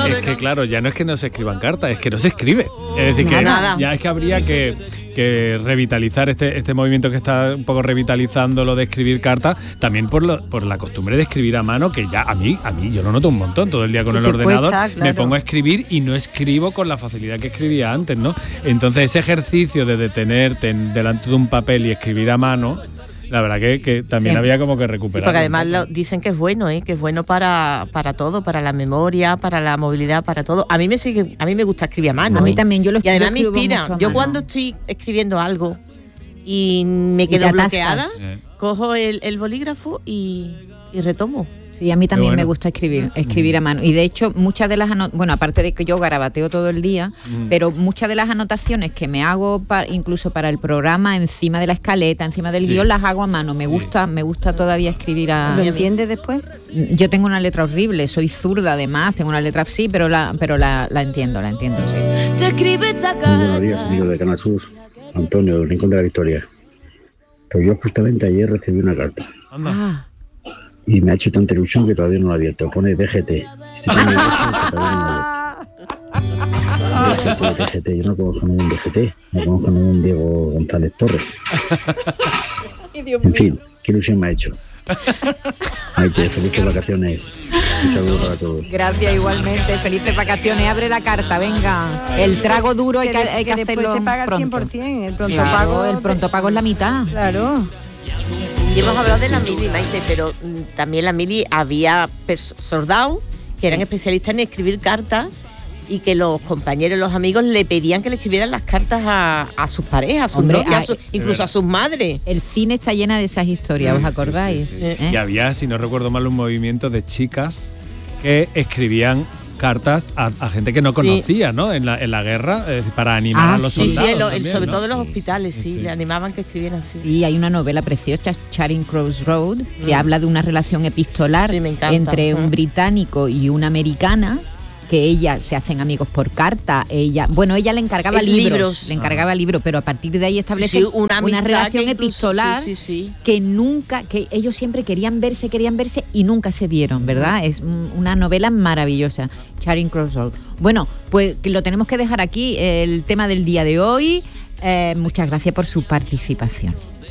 es que claro, ya no es que no se escriban cartas, es que no se escribe. Es decir, que ya es que habría que revitalizar este movimiento que está un poco revitalizando lo de escribir cartas, también por la costumbre de escribir a mano, que ya a mí yo lo noto un montón, todo el día con el ordenador, claro. Me pongo a escribir y no escribo con la facilidad que escribía antes, ¿no? Entonces ese ejercicio de detenerte delante de un papel y escribir a mano, la verdad que también había como que recuperar. Sí, porque además dicen que es bueno, que es bueno para todo, para la memoria, para la movilidad, para todo. A mí me gusta escribir a mano. A mí también, y además me inspira. Yo cuando estoy escribiendo algo y me quedo bloqueada, cojo el bolígrafo y retomo. Sí, a mí también me gusta escribir a mano. Y de hecho, muchas de las aparte de que yo garabateo todo el día, pero muchas de las anotaciones que me hago incluso para el programa, encima de la escaleta, encima del guión, las hago a mano. Me gusta todavía escribir a... ¿Lo entiendes después? Yo tengo una letra horrible, soy zurda además, tengo una letra así, pero la entiendo, sí. Buenos días, amigos de Canal Sur. Antonio, Rincón de la Victoria. Pues yo justamente ayer recibí una carta. Y me ha hecho tanta ilusión que todavía no lo he abierto. Pone DGT. Estoy tan nervioso que todavía no lo he abierto. DGT. Yo no conozco ningún DGT. No conozco ningún Diego González Torres. En fin, qué ilusión me ha hecho. Maite, felices vacaciones. Un saludo para todos. Gracias, igualmente. Felices vacaciones. Abre la carta, venga. El trago duro hay que hacerlo se paga pronto. El 100%. El pronto pago. El pronto pago es la mitad. Claro. Y hemos hablado de la mili, Maite, pero también la mili había soldados que eran especialistas en escribir cartas y que los compañeros, los amigos le pedían que le escribieran las cartas a sus parejas, a sus novias, incluso a sus madres. El cine está llena de esas historias, ¿os acordáis? Sí. Y había, si no recuerdo mal, un movimiento de chicas que escribían cartas a gente que no conocía, ¿no? En la guerra, para animar a los soldados. Sí, sobre todo en los hospitales, le animaban que escribieran así. Sí, hay una novela preciosa, Charing Cross Road, que habla de una relación epistolar entre un británico y una americana, que ella se hacen amigos por carta. Ella le encargaba libros. Le encargaba libros, pero a partir de ahí establece una relación epistolar que ellos siempre querían verse y nunca se vieron, ¿verdad? Es una novela maravillosa, Charing Cross Road. Bueno, pues lo tenemos que dejar aquí, el tema del día de hoy. Muchas gracias por su participación.